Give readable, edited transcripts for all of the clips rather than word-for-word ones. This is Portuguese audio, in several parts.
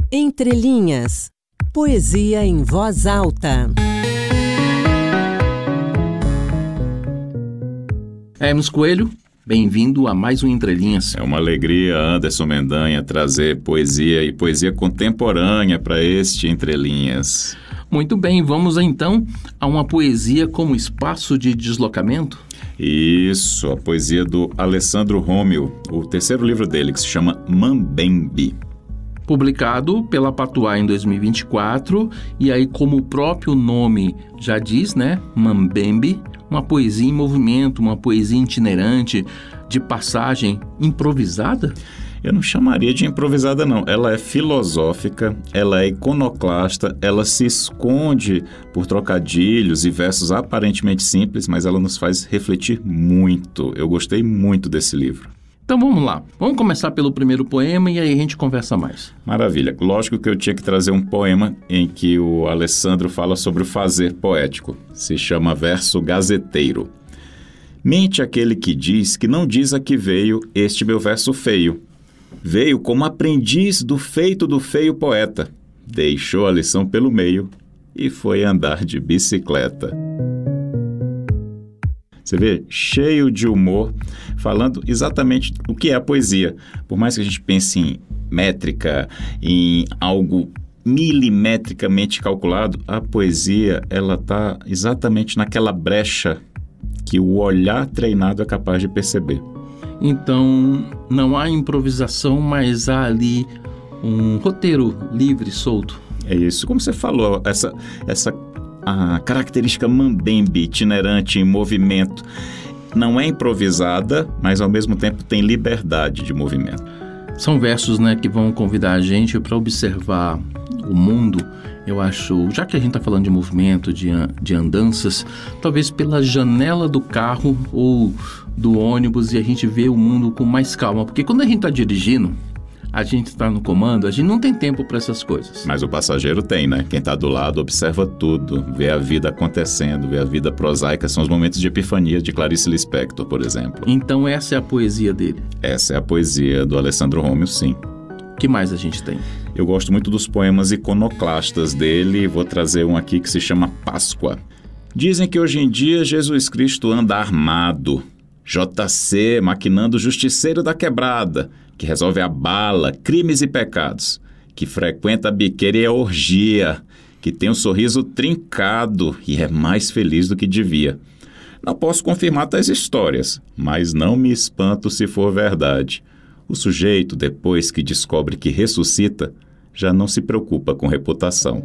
Entre Linhas. Poesia em voz alta. Hermes Coelho, bem-vindo a mais um Entre Linhas. É uma alegria, Anderson Mendanha, trazer poesia e poesia contemporânea para este Entre Linhas. Muito bem, vamos então a uma poesia como espaço de deslocamento? Isso, a poesia do Alessandro Romeu, o terceiro livro dele, que se chama Mambembe. Publicado pela Patuá em 2024, e aí como o próprio nome já diz, né, Mambembe, uma poesia em movimento, uma poesia itinerante, de passagem improvisada? Eu não chamaria de improvisada, não. Ela é filosófica, ela é iconoclasta, ela se esconde por trocadilhos e versos aparentemente simples, mas ela nos faz refletir muito. Eu gostei muito desse livro. Então vamos lá, vamos começar pelo primeiro poema e aí a gente conversa mais. Maravilha. Lógico que eu tinha que trazer um poema em que o Alessandro fala sobre o fazer poético. Se chama Verso Gazeteiro. Mente aquele que diz que não diz a que veio este meu verso feio. Veio como aprendiz do feito do feio poeta. Deixou a lição pelo meio e foi andar de bicicleta. Você vê, cheio de humor, falando exatamente o que é a poesia. Por mais que a gente pense em métrica, em algo milimetricamente calculado, a poesia, ela está exatamente naquela brecha que o olhar treinado é capaz de perceber. Então, não há improvisação, mas há ali um roteiro livre, solto. É isso. Como você falou, a característica mambembe, itinerante, em movimento, não é improvisada, mas ao mesmo tempo tem liberdade de movimento. São versos, né, que vão convidar a gente para observar o mundo. Eu acho, já que a gente está falando de movimento, de andanças, talvez pela janela do carro ou do ônibus e a gente vê o mundo com mais calma. Porque quando a gente está dirigindo, a gente está no comando, a gente não tem tempo para essas coisas. Mas o passageiro tem, né? Quem está do lado observa tudo, vê a vida acontecendo, vê a vida prosaica. São os momentos de epifania de Clarice Lispector, por exemplo. Então essa é a poesia dele? Essa é a poesia do Alessandro Romeu, sim. O que mais a gente tem? Eu gosto muito dos poemas iconoclastas dele. Vou trazer um aqui que se chama Páscoa. Dizem que hoje em dia Jesus Cristo anda armado. JC, maquinando justiceiro da quebrada, que resolve a bala, crimes e pecados, que frequenta a biqueira e a orgia, que tem um sorriso trincado e é mais feliz do que devia. Não posso confirmar tais histórias, mas não me espanto se for verdade. O sujeito, depois que descobre que ressuscita, já não se preocupa com reputação.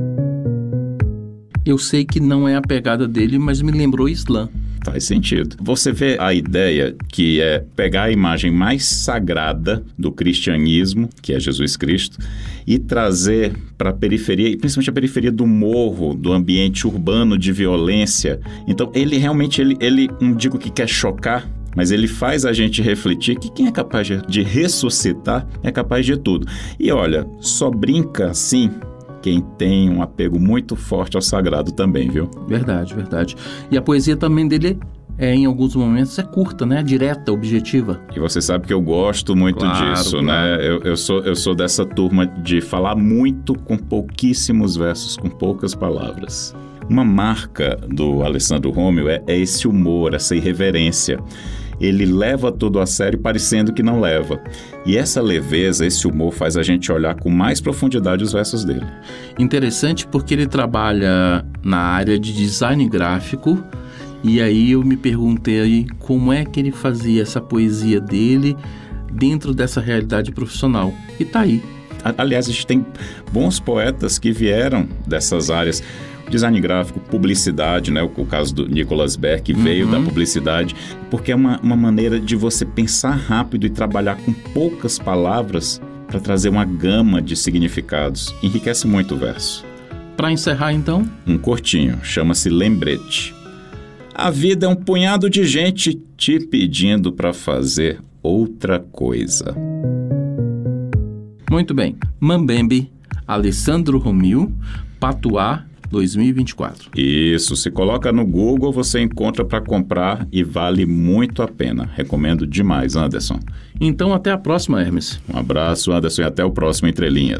Eu sei que não é a pegada dele, mas me lembrou Islã. Faz sentido. Você vê a ideia que é pegar a imagem mais sagrada do cristianismo, que é Jesus Cristo, e trazer para a periferia, e principalmente a periferia do morro, do ambiente urbano de violência. Então, ele realmente, ele não digo que quer chocar, mas ele faz a gente refletir que quem é capaz de ressuscitar é capaz de tudo. E olha, só brinca assim quem tem um apego muito forte ao sagrado também, viu? Verdade, verdade. E a poesia também dele em alguns momentos é curta, né? Direta, objetiva. E você sabe que eu gosto muito disso, né? Eu sou dessa turma de falar muito com pouquíssimos versos, com poucas palavras. Uma marca do Alessandro Romeu é esse humor, essa irreverência. Ele leva tudo a sério parecendo que não leva. E essa leveza, esse humor faz a gente olhar com mais profundidade os versos dele. Interessante porque ele trabalha na área de design gráfico e aí eu me perguntei como é que ele fazia essa poesia dele dentro dessa realidade profissional. E tá aí. Aliás, a gente tem bons poetas que vieram dessas áreas. Design gráfico, publicidade, né? O caso do Nicholas Berg, que veio da publicidade, porque é uma maneira de você pensar rápido e trabalhar com poucas palavras para trazer uma gama de significados. Enriquece muito o verso. Para encerrar, então? Um curtinho, chama-se Lembrete. A vida é um punhado de gente te pedindo para fazer outra coisa. Muito bem. Mambembe, Alessandro Romeu, Patuá, 2024. Isso, se coloca no Google, você encontra para comprar e vale muito a pena. Recomendo demais, Anderson. Então, até a próxima, Hermes. Um abraço, Anderson, e até o próximo Entre Linhas.